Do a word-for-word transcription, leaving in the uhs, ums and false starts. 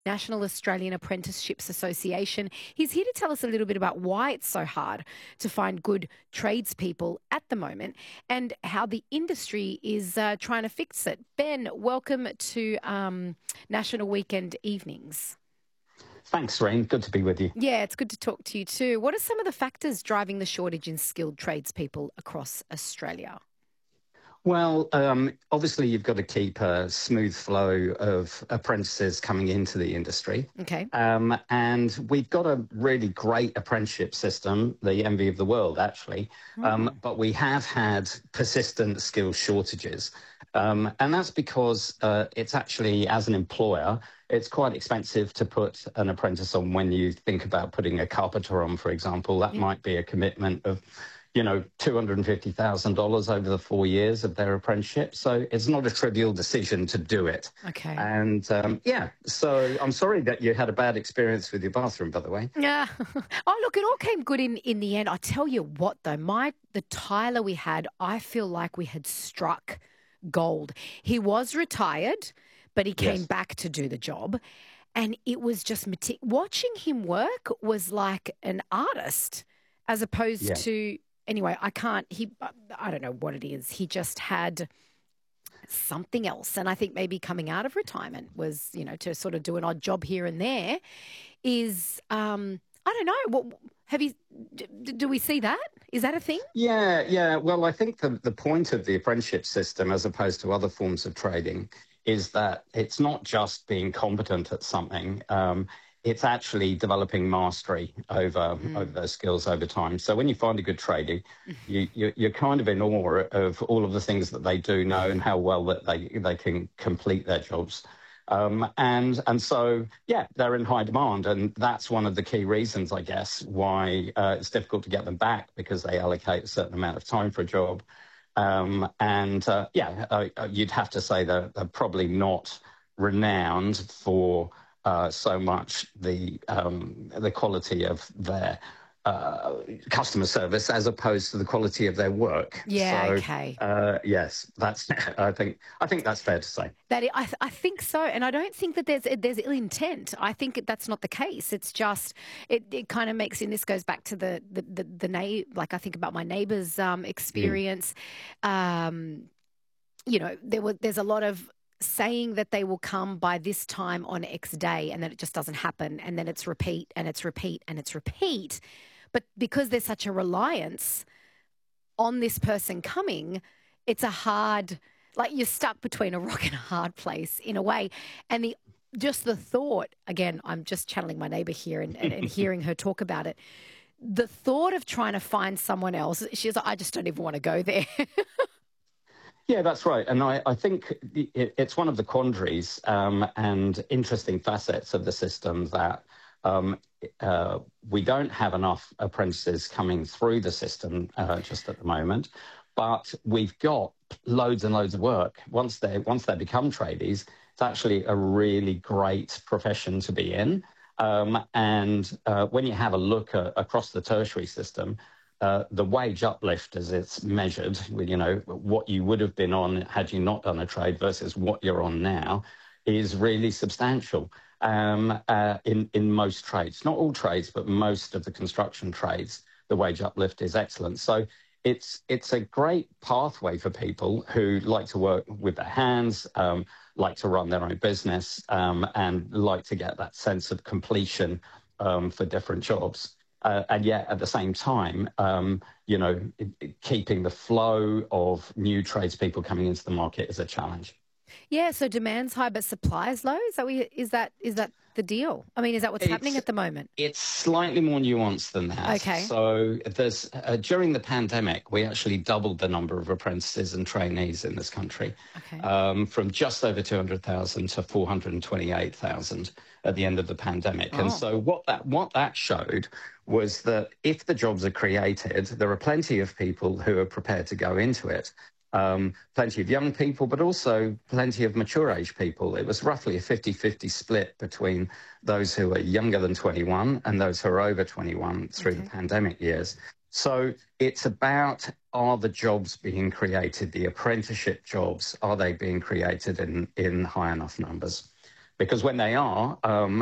National Australian Apprenticeships Association. He's here to tell us a little bit about why it's so hard to find good tradespeople at the moment and how the industry is uh, trying to fix it. Ben, welcome to um, National Weekend Evenings. Thanks, Rain. Good to be with you. Yeah, it's good to talk to you too. What are some of the factors driving the shortage in skilled tradespeople across Australia? Well, um, obviously, you've got to keep a smooth flow of apprentices coming into the industry. Okay. Um, and we've got a really great apprenticeship system, the envy of the world, actually. Um, Mm. but we have had persistent skill shortages. Um, and that's because uh, it's actually, as an employer, it's quite expensive to put an apprentice on. When you think about putting a carpenter on, for example, that Yeah. might be a commitment of you know, two hundred fifty thousand dollars over the four years of their apprenticeship. So it's not a trivial decision to do it. Okay. And um, yeah, so I'm sorry that you had a bad experience with your bathroom, by the way. Yeah. Oh, look, it all came good in, in the end. I tell you what, though, my the Tyler we had, I feel like we had struck gold. He was retired, but he came Yes. back to do the job. And it was just meti- watching him work was like an artist as opposed Yeah. to, anyway, I can't, he, I don't know what it is. He just had something else. And I think maybe coming out of retirement was, you know, to sort of do an odd job here and there is, um, I don't know. What have you? d- Do we see that? Is that a thing? Yeah, yeah. Well, I think the, the point of the apprenticeship system, as opposed to other forms of trading, is that it's not just being competent at something. Um, it's actually developing mastery over over Mm. those skills over time. So when you find a good tradie, you, you you're kind of in awe of all of the things that they do know and how well that they they can complete their jobs. Um, and and so, yeah, they're in high demand. And that's one of the key reasons, I guess, why uh, it's difficult to get them back, because they allocate a certain amount of time for a job. Um, and uh, yeah, uh, uh, you'd have to say that they're probably not renowned for uh, so much the um, the quality of their uh, customer service as opposed to the quality of their work. Yeah. So Okay. uh, yes, that's I think I think that's fair to say. That I, I think so, and I don't think that there's there's ill intent. I think that's not the case. It's just it, it kind of makes, and this goes back to the the the, the na- like I think about my neighbour's um, Mm. experience. Um, you know, there was there's a lot of saying that they will come by this time on X day, and then it just doesn't happen, and then it's repeat and it's repeat and it's repeat. But because there's such a reliance on this person coming, it's a hard, like you're stuck between a rock and a hard place in a way. And the just the thought, again, I'm just channeling my neighbour here and, and, and hearing her talk about it. The thought of trying to find someone else, she's like, I just don't even want to go there. Yeah, that's right. And I, I think it, it's one of the quandaries um, and interesting facets of the system that um, uh, we don't have enough apprentices coming through the system uh, just at the moment, but we've got loads and loads of work. Once they once they become tradies, it's actually a really great profession to be in. Um, and uh, when you have a look at, across the tertiary system, uh, the wage uplift as it's measured, with, you know, what you would have been on had you not done a trade versus what you're on now, is really substantial um, uh, in, in most trades. Not all trades, but most of the construction trades, the wage uplift is excellent. So it's it's a great pathway for people who like to work with their hands, um, like to run their own business, um, and like to get that sense of completion um, for different jobs. Uh, and yet, at the same time, um, you know, it, it- keeping the flow of new tradespeople coming into the market is a challenge. Yeah, so demand's high, but supply's low. Is that, we, is that is that the deal? I mean, is that what's happening It's at the moment? it's slightly more nuanced than that. Okay. So there's uh, during the pandemic, we actually doubled the number of apprentices and trainees in this country, Okay. um, from just over two hundred thousand to four hundred twenty-eight thousand at the end of the pandemic. And Oh, so what that what that showed was that if the jobs are created, there are plenty of people who are prepared to go into it. Um, plenty of young people, but also plenty of mature age people. It was roughly a fifty-fifty split between those who are younger than twenty-one and those who are over twenty-one through the okay. pandemic years. So it's about, are the jobs being created, the apprenticeship jobs, are they being created in, in high enough numbers? because when they are, um,